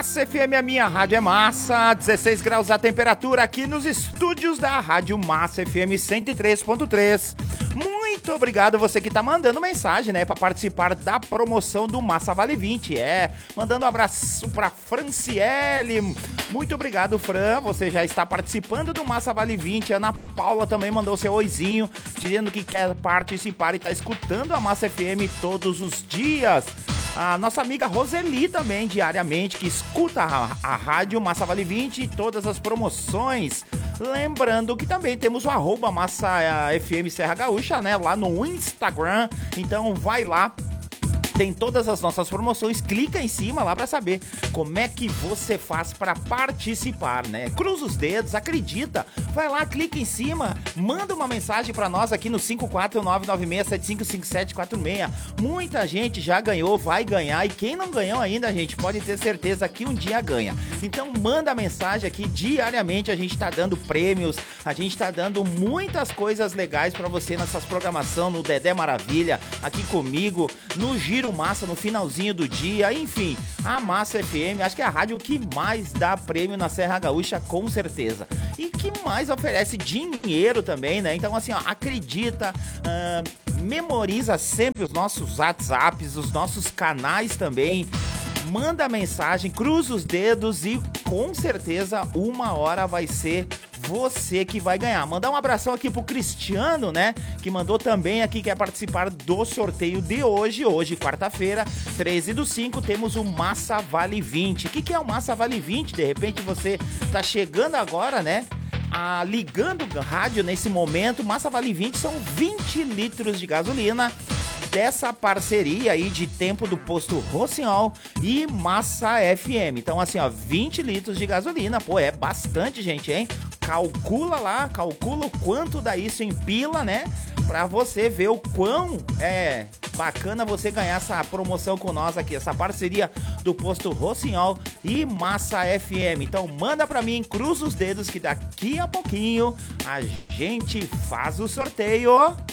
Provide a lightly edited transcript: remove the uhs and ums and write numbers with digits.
Massa FM, a minha rádio é massa, 16 graus a temperatura aqui nos estúdios da Rádio Massa FM 103.3. Muito obrigado você que tá mandando mensagem, né, pra participar da promoção do Massa Vale 20, mandando um abraço pra Franciele, muito obrigado, Fran, você já está participando do Massa Vale 20, Ana Paula também mandou seu oizinho, dizendo que quer participar e tá escutando a Massa FM todos os dias. A nossa amiga Roseli também, diariamente, que escuta a rádio Massa Vale 20 e todas as promoções. Lembrando que também temos o @Massa FM Serra Gaúcha, né, lá no Instagram. Então vai lá. Tem todas as nossas promoções, clica em cima lá pra saber como é que você faz pra participar, né? Cruza os dedos, acredita, vai lá, clica em cima, manda uma mensagem pra nós aqui no 54996755746. Muita gente já ganhou, vai ganhar, e quem não ganhou ainda, gente, pode ter certeza que um dia ganha. Então manda mensagem aqui diariamente, a gente tá dando prêmios, a gente tá dando muitas coisas legais pra você nessas programações, no Dedé Maravilha, aqui comigo, no Giro Massa no finalzinho do dia, enfim, a Massa FM, acho que é a rádio que mais dá prêmio na Serra Gaúcha, com certeza, e que mais oferece dinheiro também, né? Então assim, ó, acredita, memoriza sempre os nossos WhatsApps, os nossos canais também, manda mensagem, cruza os dedos e com certeza uma hora vai ser você que vai ganhar. Mandar um abração aqui pro Cristiano, né, que mandou também aqui, quer participar do sorteio de hoje, quarta-feira, 13/5, temos o Massa Vale 20. O que é o Massa Vale 20? De repente você tá chegando agora, né, ligando o rádio nesse momento. Massa Vale 20 são 20 litros de gasolina dessa parceria aí de tempo do posto Rossignol e Massa FM. Então assim, ó, 20 litros de gasolina, pô, é bastante, gente, hein? Calcula lá, calcula o quanto dá isso em pila, né? Pra você ver o quão bacana você ganhar essa promoção com nós aqui, essa parceria do posto Rossignol e Massa FM. Então manda pra mim, cruza os dedos que daqui a pouquinho a gente faz o sorteio.